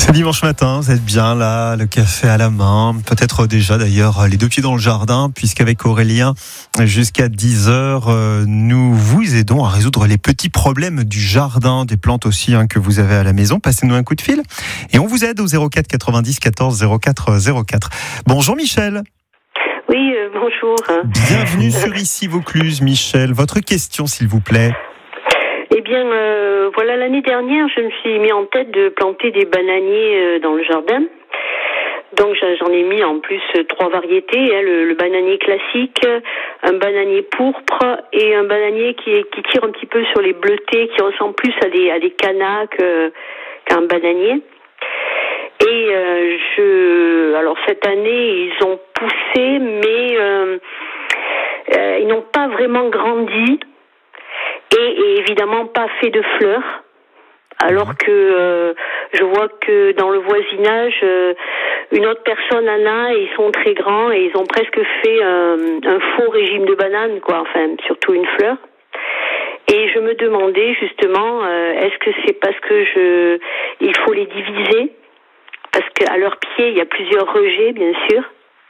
Ce dimanche matin, vous êtes bien là, le café à la main, peut-être déjà d'ailleurs les deux pieds dans le jardin, puisqu'avec Aurélien, jusqu'à 10h, nous vous aidons à résoudre les petits problèmes du jardin, des plantes aussi que vous avez à la maison. Passez-nous un coup de fil et on vous aide au 04 90 14 04 04. Bonjour Michel. Oui, bonjour. Bienvenue sur Ici Vaucluse, Michel. Votre question, s'il vous plaît. Eh bien, voilà, l'année dernière, je me suis mis en tête de planter des bananiers dans le jardin. Donc, j'en ai mis en plus 3 variétés, le bananier classique, un bananier pourpre et un bananier qui tire un petit peu sur les bleutés, qui ressemble plus à des canas qu'un bananier. Et alors cette année, ils ont poussé, mais ils n'ont pas vraiment grandi. Et évidemment pas fait de fleurs, alors que je vois que dans le voisinage, une autre personne en a et ils sont très grands et ils ont presque fait un faux régime de bananes, quoi. Enfin, surtout une fleur. Et je me demandais justement, est-ce que c'est parce que il faut les diviser, parce qu'à leurs pieds il y a plusieurs rejets, bien sûr.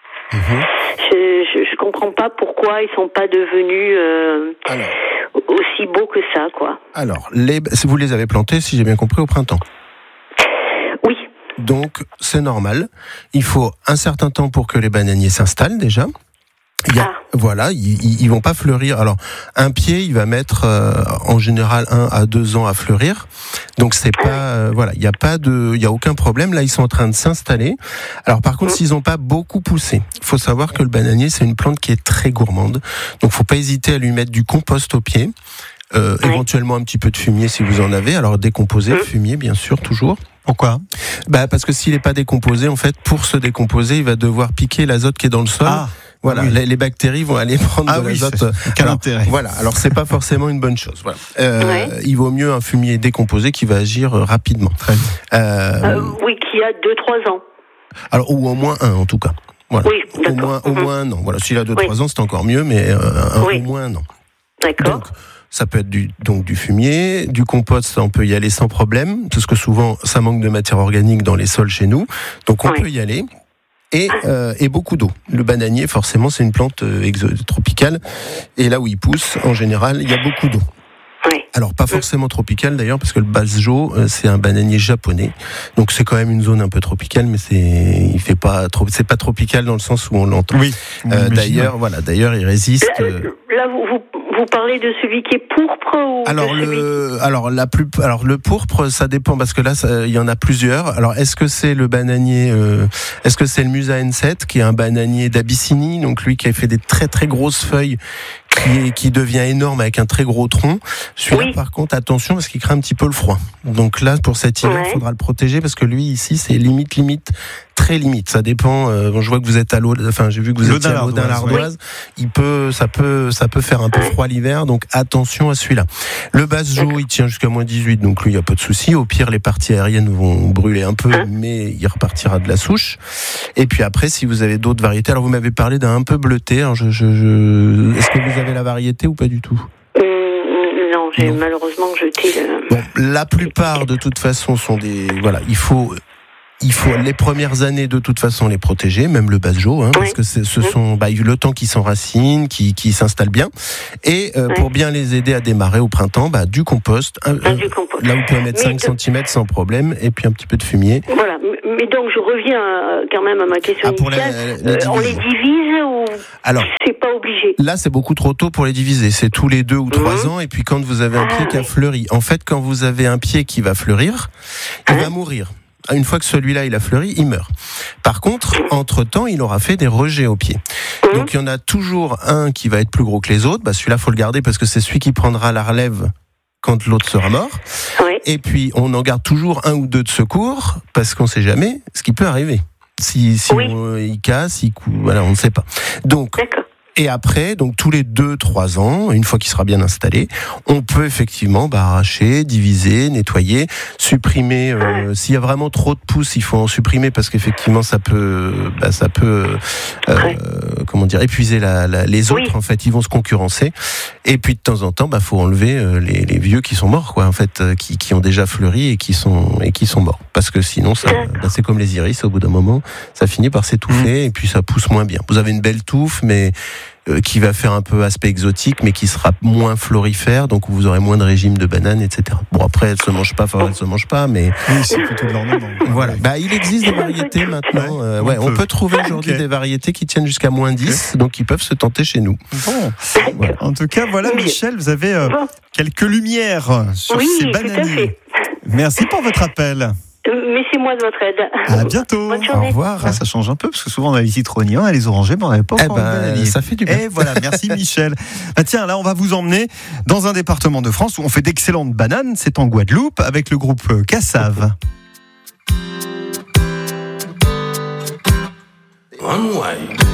Je comprends pas pourquoi ils sont pas devenus aussi beaux que ça, quoi. Alors, vous les avez plantés, si j'ai bien compris, au printemps. Oui. Donc, c'est normal. Il faut un certain temps pour que les bananiers s'installent, déjà. Voilà, ils vont pas fleurir. Alors, un pied, il va mettre en général 1 à 2 ans à fleurir. Donc c'est pas voilà, il y a aucun problème. Là, ils sont en train de s'installer. Alors par contre, s'ils ont pas beaucoup poussé, faut savoir que le bananier, c'est une plante qui est très gourmande. Donc faut pas hésiter à lui mettre du compost au pied. Éventuellement un petit peu de fumier si vous en avez. Alors décomposé, fumier bien sûr toujours. Pourquoi ? Parce que s'il est pas décomposé, en fait, pour se décomposer, il va devoir piquer l'azote qui est dans le sol. Voilà, les bactéries vont aller prendre de l'azote. Quel intérêt ? Voilà, alors c'est pas forcément une bonne chose. Voilà. Il vaut mieux un fumier décomposé qui va agir rapidement. Oui, qui a 2-3 ans. Alors ou au moins un en tout cas. Voilà. Oui, d'accord. Au moins un an. Voilà, s'il a 2-3 ans, c'est encore mieux, mais au moins un an. D'accord. Donc, ça peut être du fumier, du compost, ça on peut y aller sans problème, parce que souvent ça manque de matière organique dans les sols chez nous, donc on peut y aller. Et beaucoup d'eau. Le bananier, forcément, c'est une plante tropicale, et là où il pousse, en général, il y a beaucoup d'eau. Alors pas forcément tropicale d'ailleurs, parce que le Basjo, c'est un bananier japonais, donc c'est quand même une zone un peu tropicale, mais c'est pas tropical dans le sens où on l'entend. Oui. D'ailleurs, il résiste. Là, vous parlez de celui qui est pourpre ou le pourpre, ça dépend parce que là, il y en a plusieurs. Alors, est-ce que c'est le bananier, est-ce que c'est le Musa N7 qui est un bananier d'Abyssinie, donc lui qui a fait des très très grosses feuilles, qui devient énorme avec un très gros tronc. Celui-là, par contre, attention parce qu'il craint un petit peu le froid. Donc là, pour cet hiver, il faudra le protéger parce que lui, ici, c'est limite, très limite. Ça dépend. Je vois que vous êtes à j'ai vu que vous étiez à l'Audin-l'Ardoise. Ça peut faire un peu froid l'hiver, donc attention à celui-là. Le Basjo, il tient jusqu'à -18, donc lui, il n'y a pas de souci. Au pire, les parties aériennes vont brûler un peu, mais il repartira de la souche. Et puis après, si vous avez d'autres variétés, alors vous m'avez parlé d'un un peu bleuté. Alors est-ce que vous avez la variété ou pas du tout ? Non, j'ai malheureusement jeté le... Bon, la plupart, de toute façon, sont des... Voilà, il faut les premières années de toute façon les protéger, même le Basjo, parce que ce sont le temps qu'ils s'enracinent, qui s'installent bien, et pour bien les aider à démarrer au printemps, du compost, là vous pouvez mettre 5 cm sans problème, et puis un petit peu de fumier. Voilà, mais donc je reviens quand même à ma question initiale. On les divise ou c'est pas obligé ? Là c'est beaucoup trop tôt pour les diviser, c'est tous les 2 ou 3 ans, et puis quand vous avez un pied qui a fleuri, en fait quand vous avez un pied qui va fleurir, il va mourir. Une fois que celui-là il a fleuri, il meurt. Par contre, entre-temps, il aura fait des rejets au pied. Donc il y en a toujours un qui va être plus gros que les autres. Celui-là, faut le garder parce que c'est celui qui prendra la relève quand l'autre sera mort. Et puis on en garde toujours 1 ou 2 de secours parce qu'on ne sait jamais ce qui peut arriver. Si il casse, on ne sait pas. Donc Et après, donc tous les 2-3 ans, une fois qu'il sera bien installé, on peut effectivement arracher, diviser, nettoyer, supprimer. S'il y a vraiment trop de pousses, il faut en supprimer parce qu'effectivement ça peut épuiser les autres. En fait, ils vont se concurrencer. Et puis de temps en temps, faut enlever les vieux qui sont morts, quoi. En fait, qui ont déjà fleuri et qui sont morts. Parce que sinon, c'est comme les iris. Au bout d'un moment, ça finit par s'étouffer et puis ça pousse moins bien. Vous avez une belle touffe, mais qui va faire un peu aspect exotique, mais qui sera moins florifère, donc vous aurez moins de régime de bananes, etc. Bon, après, elle se mange pas, mais oui, c'est plutôt de l'ornement. Voilà. Il existe des variétés maintenant. On peut trouver aujourd'hui des variétés qui tiennent jusqu'à -10, donc ils peuvent se tenter chez nous. Bon. Voilà. En tout cas, voilà, Michel, vous avez quelques lumières sur ces bananiers. Tout à fait. Merci pour votre appel. Mais c'est moi de votre aide. À bientôt. Bonne journée. Au revoir. Ça change un peu parce que souvent on a les citronniers, on a les orangers, mais on n'avait pas encore les bananiers. Ça fait du bien. Et voilà, merci Michel. Tiens, là on va vous emmener dans un département de France où on fait d'excellentes bananes. C'est en Guadeloupe avec le groupe Cassave. One way.